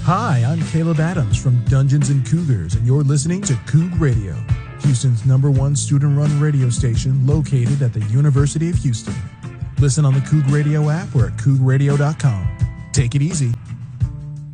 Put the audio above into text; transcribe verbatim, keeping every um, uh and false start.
Hi, I'm Caleb Adams from Dungeons and Cougars, and you're listening to Coug Radio, Houston's number one student-run radio station located at the University of Houston. Listen on the Coug Radio app or at coug radio dot com. Take it easy.